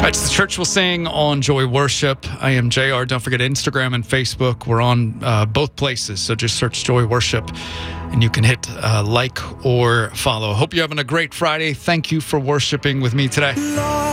It's the Church Will Sing on Joy Worship. I am JR. Don't forget Instagram and Facebook. We're on both places, so just search Joy Worship, and you can hit like or follow. Hope you're having a great Friday. Thank you for worshiping with me today.